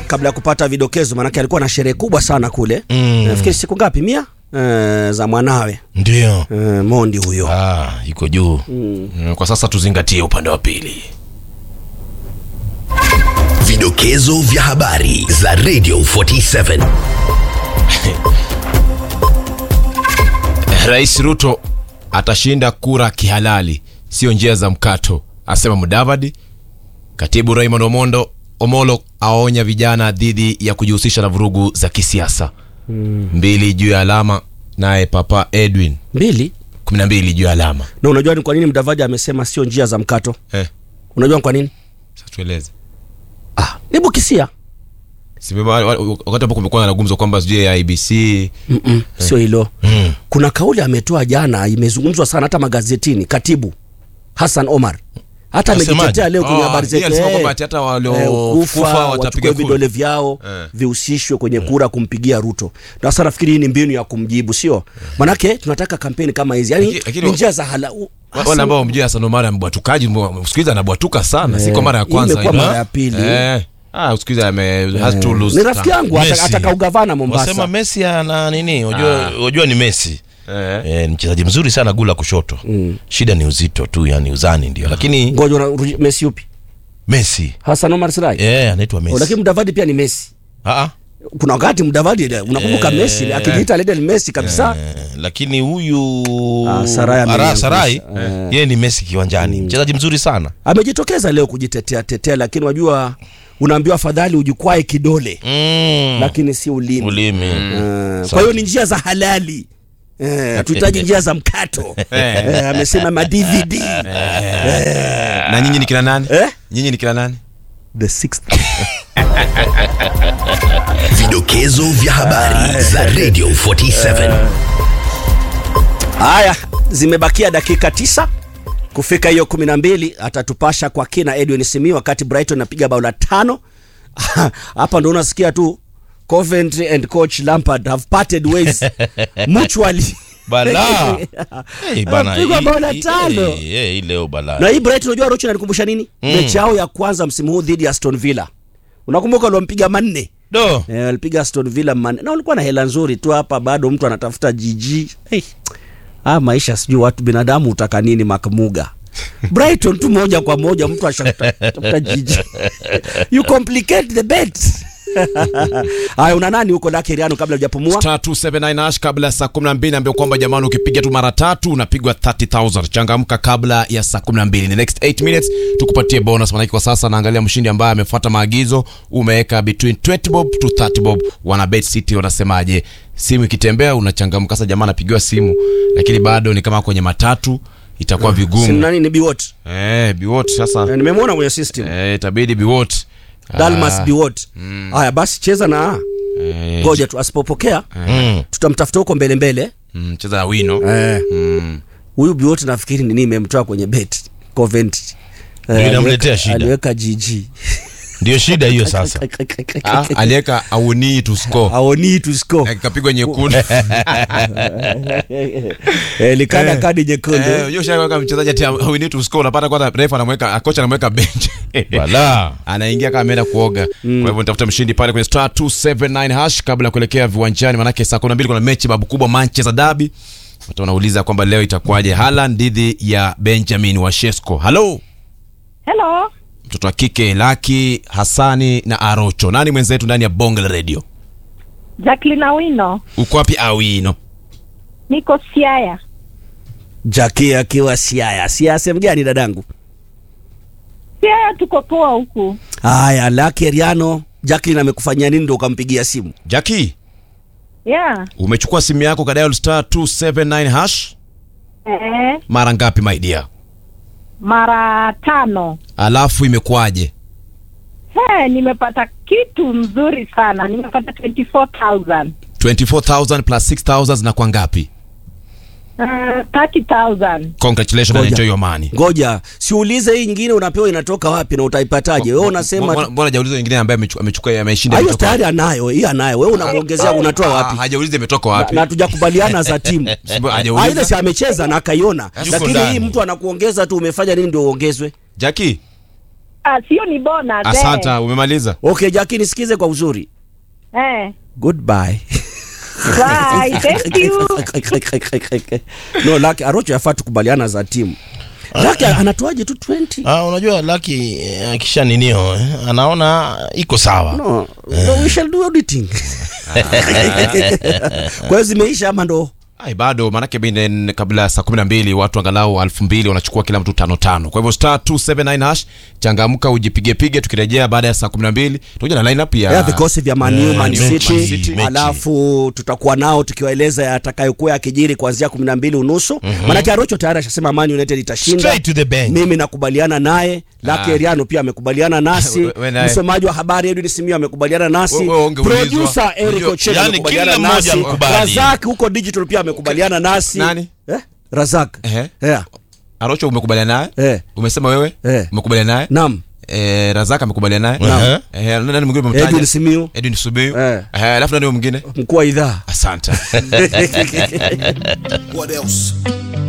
kabla ya kupata vidokezo, maana alikuwa na sherehe kubwa sana kule. Nafikiri siku ngapi? 100 za mwanawe. Ndio. Mondi huyo. Iko juu. Kwa sasa tuzingatie upande wa pili. Vidokezo vya habari za Radio 47. Rais Ruto atashinda kura kihalali, sio njia za mkato, asema Mudavadi. Katibu Raymond Omolo aonya vijana dhidi ya kujihusisha na vurugu za kisiasa. 2 juu ya alama, naye Papa Edwin 12 juu ya alama. Na unajua ni kwa nini Mudavadi amesema sio njia za mkato? Unajua kwa nini? Sasa tueleze. Nibu kisia. Wakati hapo kumekuwa na gumzo kwamba sije ya IBC. Sio hilo. Kuna kauli ametoa jana, imezungumzwa sana hata magazetini, Katibu Hassan Omar. Hata amejitetea leo kwenye habari zetu. Anasema kwamba hata waliokufa watapiga vidole vyao vihusishwe kwenye kura kumpigia Ruto. Na sasa nafikiri hii ni mbinu ya kumjibu, sio? Manake tunataka kampeni kama hizi. Yaani njia za wale ambao mjia Hassan Omar ambwatukaji, msikiliza anabwatuka sana. Si kwa mara ya kwanza, kwa mara ya pili. Usikiza has to lose. Ni rafiki yangu ataka ugavana Mombasa. Wasema Messi ana nini? Unajua ni Messi. Mchezaji mzuri sana gula kushoto. Shida ni uzito tu, yani uzani ndio. Lakini ngoja Messi upi? Messi. Hassan Omar Sirai. Anaitwa Messi. Lakini Mudavadi pia ni Messi. Kuna wakati Mudavadi unakumbuka Messi akijiita Lionel Messi kabisa. Lakini huyu Sarai yeye ni Messi kiwanjani. Mchezaji mzuri sana. Amejitokeza leo kujitetea, lakini wajua unaambiwa afadhali ujikwae kidole. Lakini si ulimi. Kwa hiyo ni njia za halali. Tuhitaji njia za mkato. Amesema ma DVD. Na nyinyi ni kila nani? Nyinyi ni kila nani? The 6th. Vidokezo vya habari za Radio 47. Haya, zimebakia dakika 9 kufika hiyo 12. Atatupasha kwa kina Edwin Simi wakati Brighton napiga bao la 5. Hapa ndo unasikia tu Coventry and coach Lampard have parted ways mutually. Bala. Bana. Piga bao la 5. Hii leo bala. Na hii Brighton unajua Rocho ananikumbusha nini? Mechi yao ya kwanza msimu huu dhidi ya Aston Villa. Unakumbuka waliompiga 4? Walipiga Aston Villa 4. Na walikuwa na hela nzuri tu, hapa bado mtu anatafuta GG. Maisha sijui watu binadamu utaka nini Makmuga. Brighton tu moja kwa moja mtu ashatafuta GG. You complicate the bet. Haya, una nani huko Lucky Riano kabla hujapumua? 279 kabla saa 12 ambaye kwamba jamani ukipiga tu mara 3 unapigwa 30,000. Changamka kabla ya saa 12. The next 8 minutes tukupatie bonus. Maana kwa sasa naangalia mshindi ambaye amefuata maagizo, umeweka between 20 bob to 30 bob. Wana Bet City wanasemaje? Simu ikitembea unachangamka. Sasa jamaa anapigiwa simu lakini bado ni kama kwenye matatu, itakuwa vigumu. Simu nani ni Biwot? Biwot sasa. Nimemwona kwenye system. Itabidi Biwot. Dalmas Biwot. Haya basi cheza na ngoja tu asipopokea tutamtafuta huko mbele. Cheza na Wino. Huyu Biwot nafikiri nini imemtoa kwenye bet Coventry. Inamletea shida. Aliweka GG. Ndio shida hiyo sasa. Aliweka Awoni to score. Akapigwa nyekundu. Likana kadi nyekundu. Unajua shaka mchezaji ati Awoni to score, unapata kwa refa anamweka, kocha anamweka bench. Wala. Anaingia kama ameenda kuoga. Kwa hivyo nitafuta mshindi pale kwenye *279# kabla ya kuelekea viwanjani, maana saa 12 kuna mechi babu kubwa Manchester Derby. Watu wanauliza kwamba leo itakuwaje Haaland dhidi ya Benjamin Washesco. Hello. Mtoto wa kike Lucky, Hasani na Arocho. Nani mwenzetu ndani ya Bongo Radio? Jacqueline Awino. Uko wapi Awino? Niko Siaya. Jackie akiwa Siaya. Siaya sehemu gani dadangu? Siaya tuko poa huku. Haya, Lucky Riano, Jacqueline amekufanyia nini ndio ukampigia simu? Jackie? Yeah. Umechukua simu yako ka dial *279#? Mara ngapi my dear? Mara 5. Alafu imekuaje? Nimepata kitu mzuri sana. Nimepata 24,000. 24,000 plus 6,000 na kwa ngapi? 30,000. Congratulations and enjoy your money. Ngoja, siulize hii nyingine unapewa inatoka wapi na utaipataje? Wewe unasema mbona hajauliza nyingine ambaye amechukua ameshinda hiyo tayari anayo, hii anayo. Wewe unamuongezea unatoa wapi? Hajauliza imetoka wapi. Na tujakubaliana za timu. Aidha si amecheza na akaiona. Lakini hii mtu anakuongeza tu, umefanya nini ndio uongezwe? Jackie. Sio ni bonus. Asante, umemaliza. Okay, Jackie, nisikize kwa uzuri. Goodbye. Bye. Thank you. No, Lucky Arocho yafaa tukubaliana za timu. Lucky anatoaje tu 20? Unajua Lucky akisha ninio anaona iko sawa. No, we shall do auditing. Kwa hiyo zimeisha ama ndo? Bado manake bine kabla saa 12 watu angalau 2000 wanachukua kila mtu 5. Kwa hivyo star 279 hash changamka ujipige tukirejea baada ya saa 12 tutakuja na lineup ya vikosi vya Man City. Alafu tutakuwa nao tukiwaeleza yatakayokuwa yakijiri kuanzia 12:30. Manake Arocho tayari ashasema Man United itashinda. Mimi nakubaliana naye. Lucky Eriano pia amekubaliana nasi. Msomaji wa habari Edwin Simio amekubaliana nasi. Producer Eric Ochena amekubaliana nasi. Razak huko digital pia amekubaliana nasi. Nani? Razak. Arocho umekubaliana naye? Umesema wewe? Umekubaliana naye? Naam. Razak amekubaliana naye? Nani mwingine umemtaja? Edwin Simio. Alafu nani mwingine? Mkuu wa idhaa. Asante. What else?